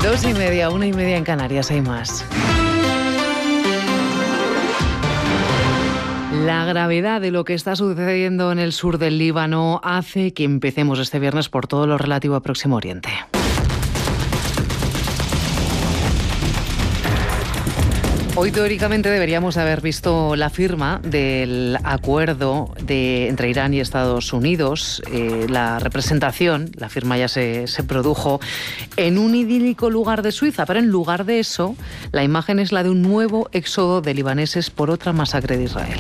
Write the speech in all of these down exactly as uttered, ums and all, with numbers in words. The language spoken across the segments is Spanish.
Dos y media, una y media en Canarias, hay más. La gravedad de lo que está sucediendo en el sur del Líbano hace que empecemos este viernes por todo lo relativo a Próximo Oriente. Hoy teóricamente deberíamos haber visto la firma del acuerdo de, entre Irán y Estados Unidos. Eh, la representación, la firma ya se, se produjo en un idílico lugar de Suiza, pero en lugar de eso, la imagen es la de un nuevo éxodo de libaneses por otra masacre de Israel.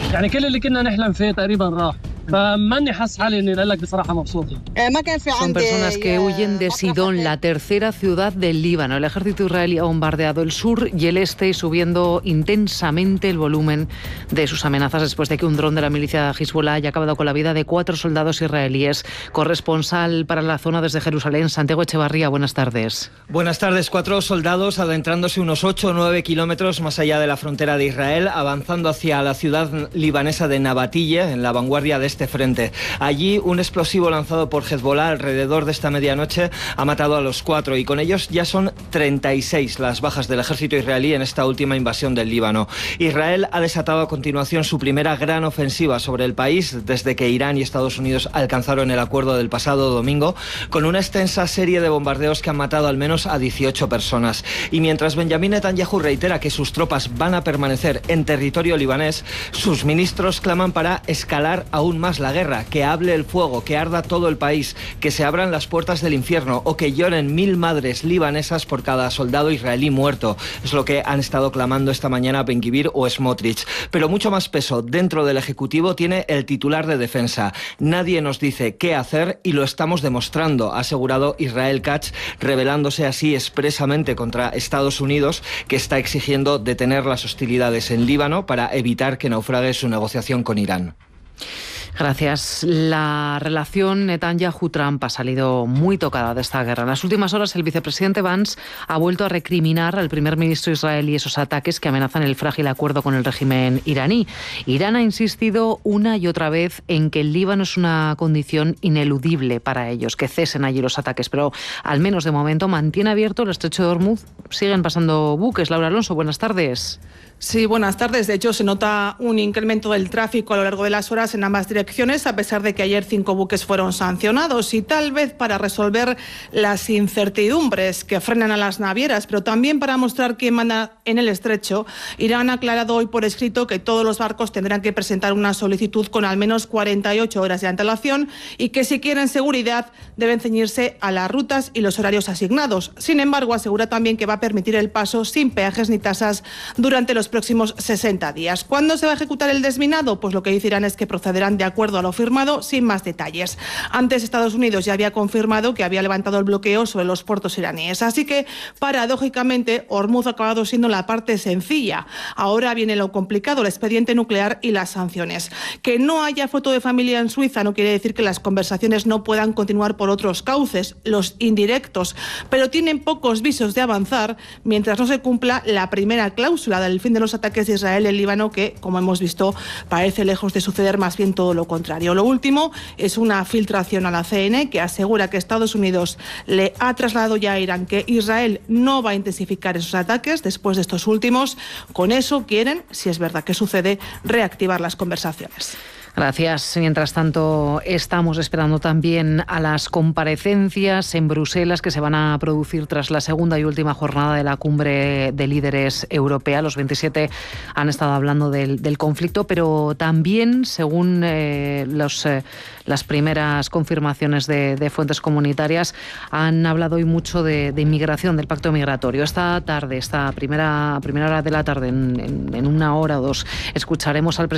Son personas que huyen de Sidón, la tercera ciudad del Líbano. El ejército israelí ha bombardeado el sur y el este, subiendo intensamente el volumen de sus amenazas después de que un dron de la milicia Hezbollah haya acabado con la vida de cuatro soldados israelíes. Corresponsal para la zona desde Jerusalén, Santiago Echevarría, buenas tardes. Buenas tardes. Cuatro soldados adentrándose unos ocho o nueve kilómetros más allá de la frontera de Israel, avanzando hacia la ciudad libanesa de Nabatille, en la vanguardia de este frente. Allí, un explosivo lanzado por Hezbollah alrededor de esta medianoche ha matado a los cuatro y con ellos ya son treinta y seis las bajas del ejército israelí en esta última invasión del Líbano. Israel ha desatado a continuación su primera gran ofensiva sobre el país desde que Irán y Estados Unidos alcanzaron el acuerdo del pasado domingo, con una extensa serie de bombardeos que han matado al menos a dieciocho personas. Y mientras Benjamín Netanyahu reitera que sus tropas van a permanecer en territorio libanés, sus ministros claman para escalar aún más la guerra, que hable el fuego, que arda todo el país, que se abran las puertas del infierno o que lloren mil madres libanesas por cada soldado israelí muerto. Es lo que han estado clamando esta mañana Ben Gvir o Smotrich. Pero mucho más peso dentro del Ejecutivo tiene el titular de Defensa. Nadie nos dice qué hacer y lo estamos demostrando, ha asegurado Israel Katz, rebelándose así expresamente contra Estados Unidos, que está exigiendo detener las hostilidades en Líbano para evitar que naufrague su negociación con Irán. Gracias. La relación Netanyahu-Trump ha salido muy tocada de esta guerra. En las últimas horas, el vicepresidente Vance ha vuelto a recriminar al primer ministro israelí esos ataques que amenazan el frágil acuerdo con el régimen iraní. Irán ha insistido una y otra vez en que el Líbano es una condición ineludible para ellos, que cesen allí los ataques, pero al menos de momento mantiene abierto el estrecho de Hormuz. Siguen pasando buques. Laura Alonso, buenas tardes. Sí, buenas tardes. De hecho, se nota un incremento del tráfico a lo largo de las horas en ambas direcciones, a pesar de que ayer cinco buques fueron sancionados y tal vez para resolver las incertidumbres que frenan a las navieras, pero también para mostrar quién manda en el estrecho. Irán ha aclarado hoy por escrito que todos los barcos tendrán que presentar una solicitud con al menos cuarenta y ocho horas de antelación y que si quieren seguridad deben ceñirse a las rutas y los horarios asignados. Sin embargo, asegura también que va a permitir el paso sin peajes ni tasas durante los próximos sesenta días. ¿Cuándo se va a ejecutar el desminado? Pues lo que dice Irán es que procederán de acuerdo a lo firmado sin más detalles. Antes, Estados Unidos ya había confirmado que había levantado el bloqueo sobre los puertos iraníes. Así que, paradójicamente, Hormuz ha acabado siendo la parte sencilla. Ahora viene lo complicado, el expediente nuclear y las sanciones. Que no haya foto de familia en Suiza no quiere decir que las conversaciones no puedan continuar por otros cauces, los indirectos, pero tienen pocos visos de avanzar mientras no se cumpla la primera cláusula del fin de los ataques de Israel en Líbano, que, como hemos visto, parece lejos de suceder, más bien todo lo contrario. Lo último es una filtración a la C N que asegura que Estados Unidos le ha trasladado ya a Irán que Israel no va a intensificar esos ataques después de estos últimos. Con eso quieren, si es verdad que sucede, reactivar las conversaciones. Gracias. Mientras tanto, estamos esperando también a las comparecencias en Bruselas que se van a producir tras la segunda y última jornada de la cumbre de líderes europea. Los veintisiete han estado hablando del, del conflicto, pero también, según eh, los, eh, las primeras confirmaciones de, de fuentes comunitarias, han hablado hoy mucho de, de inmigración, del pacto migratorio. Esta tarde, esta primera, primera hora de la tarde, en, en, en una hora o dos, escucharemos al presidente